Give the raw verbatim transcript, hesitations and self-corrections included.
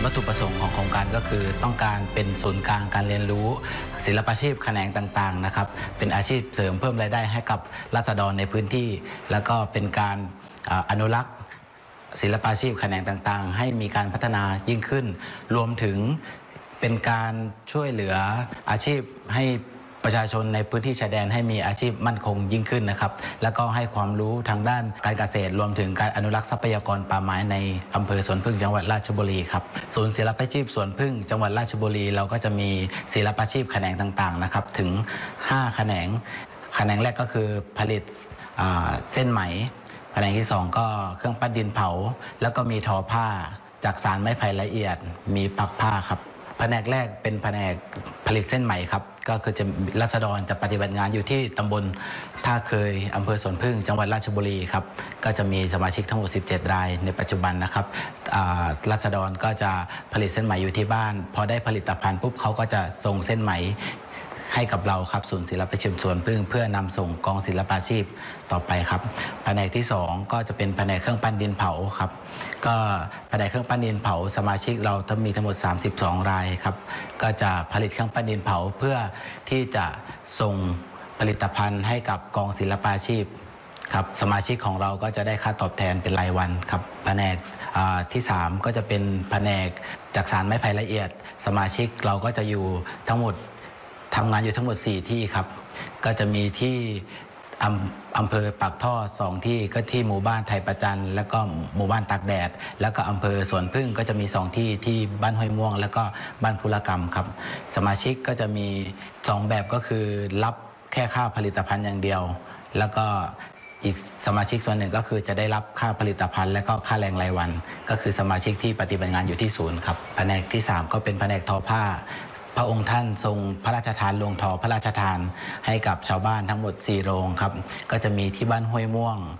วัตถุประสงค์ของโครงการก็คือต้องการเป็นศูนย์กลางการเรียนรู้ศิลปาชีพแขนงต่างๆนะครับเป็นอาชีพเสริมเพิ่มรายได้ให้กับราษฎรในพื้นที่แล้วก็เป็นการอนุรักษ์ศิลปาชีพแขนงต่างๆให้มีการพัฒนายิ่งขึ้นรวมถึงเป็นการช่วยเหลืออาชีพให้ประชาชนในพื้นที่ชายแดนให้มีอาชีพมั่นคงยิ่งขึ้นนะครับแล้วก็ให้ความรู้ทางด้านการเกษตรรวมถึงการอนุรักษ์ทรัพยากรป่าไม้ในอำเภอสวนพึ่งจังหวัดราชบุรีครับศูนย์ศิลปาชีพสวนพึ่งจังหวัดราชบุรีเราก็จะมีศิลปาชีพแขนงต่างๆนะครับถึงห้าแขนงแขนงแรกก็คือผลิตเส้นไหมแขนงที่สองก็เครื่องปั้นดินเผาแล้วก็มีทอผ้าจากสารไม้ไผ่ละเอียดมีปักผ้าครับแผนกแรกเป็นแผนกผลิตเส้นไหมครับก็คือจะราษฎรจะปฏิบัติงานอยู่ที่ตำบลท่าเคยอำเภอสวนพึ่งจังหวัดราชบุรีครับก็จะมีสมาชิกทั้งหมดสิบเจ็ดรายในปัจจุบันนะครับราษฎรก็จะผลิตเส้นไหมอยู่ที่บ้านพอได้ผลิตภัณฑ์ปุ๊บเขาก็จะส่งเส้นไหมให้กับเราครับศูนย์ศิลปาชีพสวนพึ่งเพื่อนำส่งกองศิลปาชีพต่อไปครับแผนกที่สองก็จะเป็นแผนกเครื่องปั้นดินเผาครับก็แผนกเครื่องปั้นดินเผาสมาชิกเราทั้งมีทั้งหมดสามสิบสองรายครับก็จะผลิตเครื่องปั้นดินเผาเพื่อที่จะส่งผลิตภัณฑ์ให้กับกองศิลปาชีพครับสมาชิกของเราก็จะได้ค่าตอบแทนเป็นรายวันครับแผนกที่สามก็จะเป็นแผนกจักสานไม้ไผ่ละเอียดสมาชิกเราก็จะอยู่ทั้งหมดทำงานอยู่ทั้งหมดสี่ที่ครับก็จะมีที่อำอำเภอปากท่อสองที่ก็ที่หมู่บ้านไทยประจันแล้วก็หมู่บ้านตากแดดแล้วก็อำเภอสวนพึ่งก็จะมีสองที่ที่บ้านห้วยม่วงแล้วก็บ้านภูรกรรมครับสมาชิกก็จะมีสองแบบก็คือรับแค่ค่าผลิตภัณฑ์อย่างเดียวแล้วก็อีกสมาชิกส่วนหนึ่งก็คือจะได้รับค่าผลิตภัณฑ์และก็ค่าแรงรายวันก็คือสมาชิกที่ปฏิบัติงานอยู่ที่ศูนย์ครับแผนกที่สามก็เป็นแผนกทอผ้าพระองค์ท่านทรงพระราชทานโรงทอพระราชทานให้กับชาวบ้านทั้งหมดสี่โรงครับก็จะมีที่บ้านห้วยม่วง